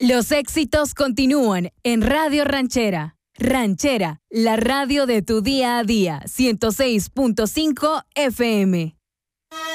Los éxitos continúan en Radio Ranchera. Ranchera, la radio de tu día a día, 106.5 FM.